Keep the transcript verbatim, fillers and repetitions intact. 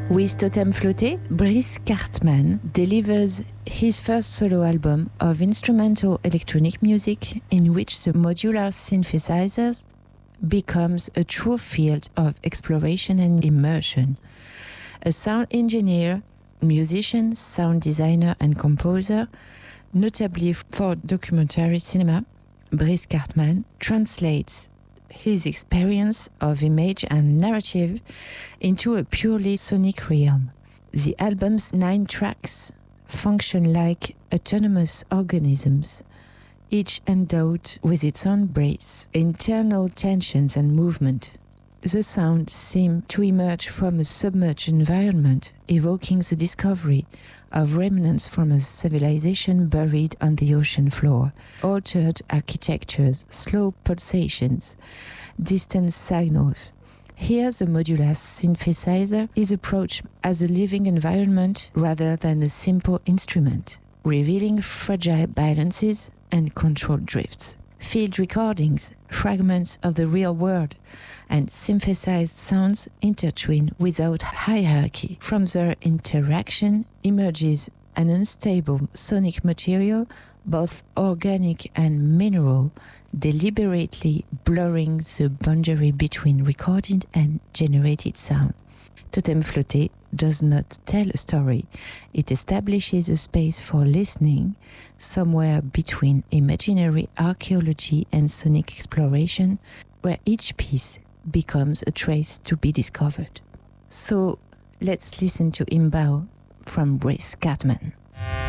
With Totem Flotté, Brice Cartman delivers his first solo album of instrumental electronic music in which the modular synthesizers becomes a true field of exploration and immersion. A sound engineer, musician, sound designer and composer, notably for documentary cinema, Brice Cartman translates his experience of image and narrative into a purely sonic realm. The album's nine tracks function like autonomous organisms, each endowed with its own brace, internal tensions and movement. The sounds seem to emerge from a submerged environment, evoking the discovery of remnants from a civilization buried on the ocean floor, altered architectures, slow pulsations, distant signals. Here the modular synthesizer is approached as a living environment rather than a simple instrument, revealing fragile balances and controlled drifts. Field recordings, fragments of the real world, and synthesized sounds intertwine without hierarchy. From their interaction emerges an unstable sonic material, both organic and mineral, deliberately blurring the boundary between recorded and generated sound. Totem Flotté does not tell a story. It establishes a space for listening, somewhere between imaginary archaeology and sonic exploration, where each piece becomes a trace to be discovered. So let's listen to Imbao from Brice Cartman.